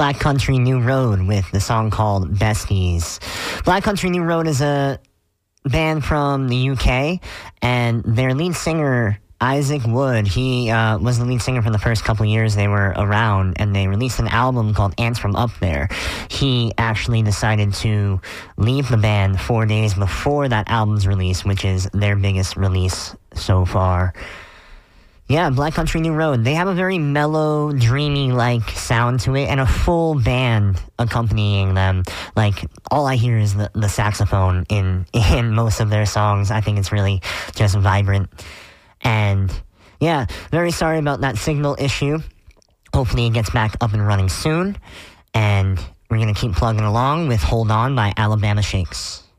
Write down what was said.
Black Country New Road with the song called Besties. Black Country New Road is a band from the UK, and their lead singer, Isaac Wood, he was the lead singer for the first couple of years they were around, and they released an album called Ants From Up There. He actually decided to leave the band 4 days before that album's release, which is their biggest release so far. Yeah, Black Country New Road. They have a very mellow, dreamy-like sound to it, and a full band accompanying them. Like, all I hear is the saxophone in most of their songs. I think it's really just vibrant. And yeah, very sorry about that signal issue. Hopefully it gets back up and running soon. And we're going to keep plugging along with Hold On by Alabama Shakes.